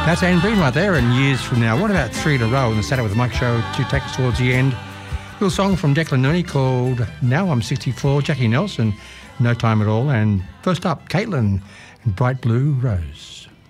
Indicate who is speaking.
Speaker 1: That's Anne Breen right there, and years from now. What about three in a row in the Saturday with Mike show? Two takes towards the end. Little song from Declan Nooney called Now I'm 64, Jackie Nelson, No Time at All. And first up, Caitlin and Bright Blue Rose.